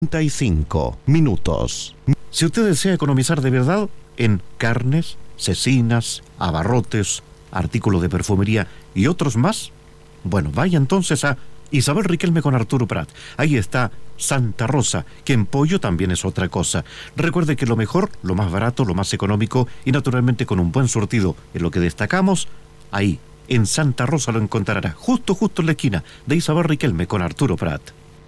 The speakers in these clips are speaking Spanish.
35 minutos. Si usted desea economizar de verdad en carnes, cecinas, abarrotes, artículos de perfumería y otros más, bueno, vaya entonces a Isabel Riquelme con Arturo Prat. Ahí está Santa Rosa, que en pollo también es otra cosa. Recuerde que lo mejor, lo más barato, lo más económico y naturalmente con un buen surtido en lo que destacamos, ahí, en Santa Rosa lo encontrará, justo en la esquina de Isabel Riquelme con Arturo Prat.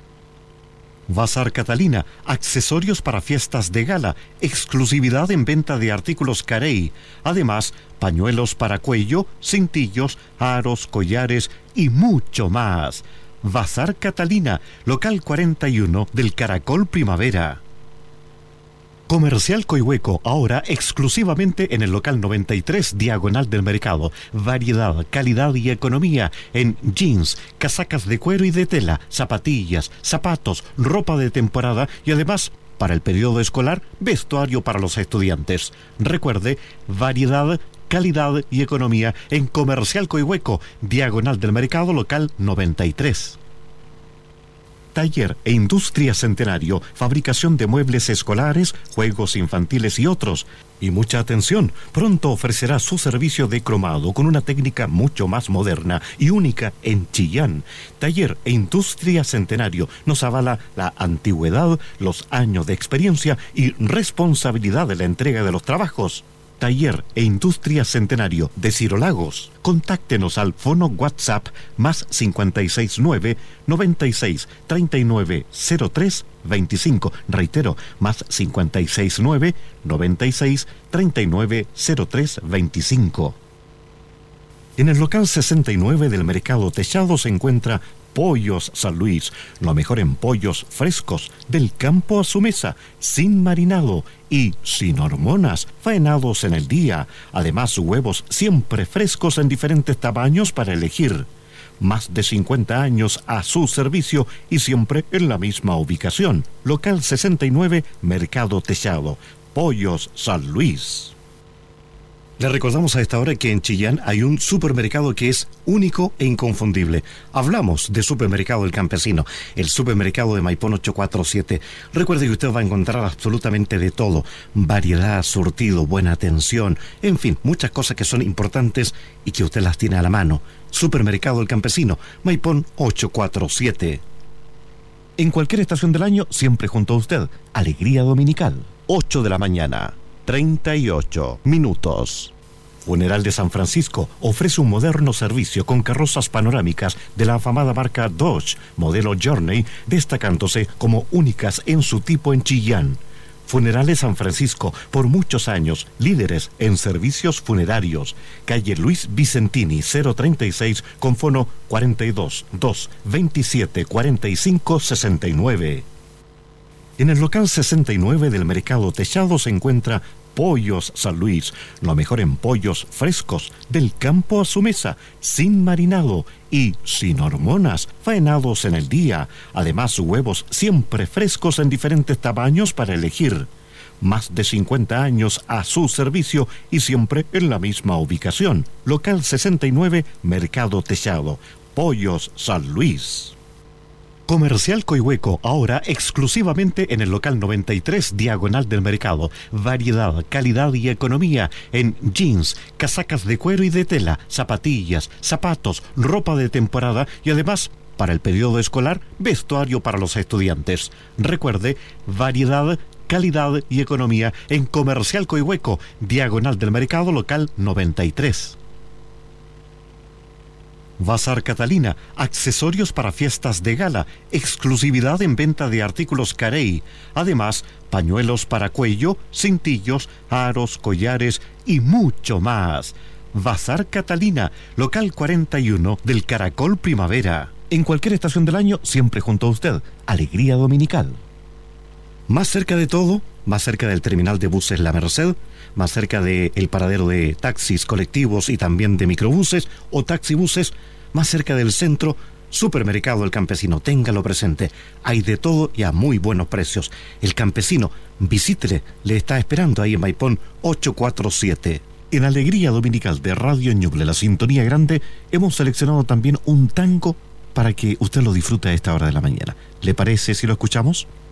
Bazar Catalina, accesorios para fiestas de gala, exclusividad en venta de artículos Carey. Además, pañuelos para cuello, cintillos, aros, collares y mucho más. Bazar Catalina, local 41 del Caracol Primavera. Comercial Coihueco, ahora exclusivamente en el local 93, diagonal del mercado. Variedad, calidad y economía en jeans, casacas de cuero y de tela, zapatillas, zapatos, ropa de temporada y además, para el periodo escolar, vestuario para los estudiantes. Recuerde, variedad, calidad y economía en Comercial Coihueco, diagonal del mercado, local 93. Taller e Industria Centenario, fabricación de muebles escolares, juegos infantiles y otros. Y mucha atención, pronto ofrecerá su servicio de cromado con una técnica mucho más moderna y única en Chillán. Taller e Industria Centenario nos avala la antigüedad, los años de experiencia y responsabilidad de la entrega de los trabajos. Taller e Industria Centenario de Ciro Lagos. Contáctenos al fono WhatsApp más 569 96 39 03 25. Reitero, más 569 96 39 03 25. En el local 69 del Mercado Techado se encuentra Pollos San Luis, lo mejor en pollos frescos, del campo a su mesa, sin marinado y sin hormonas, faenados en el día. Además, huevos siempre frescos en diferentes tamaños para elegir. Más de 50 años a su servicio y siempre en la misma ubicación. Local 69, Mercado Techado, Pollos San Luis. Le recordamos a esta hora que en Chillán hay un supermercado que es único e inconfundible. Hablamos de Supermercado El Campesino, el supermercado de Maipón 847. Recuerde que usted va a encontrar absolutamente de todo. Variedad, surtido, buena atención, en fin, muchas cosas que son importantes y que usted las tiene a la mano. Supermercado El Campesino, Maipón 847. En cualquier estación del año, siempre junto a usted. Alegría Dominical, 8 de la mañana. 38 minutos. Funeral de San Francisco ofrece un moderno servicio con carrozas panorámicas de la afamada marca Dodge, modelo Journey, destacándose como únicas en su tipo en Chillán. Funerales San Francisco, por muchos años, líderes en servicios funerarios. Calle Luis Vicentini, 036, con fono 42 2 27 45 69. En el local 69 del Mercado Techado se encuentra Pollos San Luis, lo mejor en pollos frescos, del campo a su mesa, sin marinado y sin hormonas, faenados en el día. Además, huevos siempre frescos en diferentes tamaños para elegir. Más de 50 años a su servicio y siempre en la misma ubicación. Local 69, Mercado Techado, Pollos San Luis. Comercial Coihueco, ahora exclusivamente en el local 93, diagonal del mercado. Variedad, calidad y economía en jeans, casacas de cuero y de tela, zapatillas, zapatos, ropa de temporada y además, para el periodo escolar, vestuario para los estudiantes. Recuerde, variedad, calidad y economía en Comercial Coihueco, diagonal del mercado, local 93. Bazar Catalina, accesorios para fiestas de gala, exclusividad en venta de artículos Carey. Además, pañuelos para cuello, cintillos, aros, collares y mucho más. Bazar Catalina, local 41 del Caracol Primavera. En cualquier estación del año, siempre junto a usted. Alegría Dominical. Más cerca de todo, más cerca del terminal de buses La Merced, más cerca del paradero de taxis colectivos y también de microbuses o taxibuses, más cerca del centro, Supermercado El Campesino, téngalo presente. Hay de todo y a muy buenos precios. El Campesino, visítele, le está esperando ahí en Maipón 847. En Alegría Dominical de Radio Ñuble, la sintonía grande, hemos seleccionado también un tango para que usted lo disfrute a esta hora de la mañana. ¿Le parece si lo escuchamos?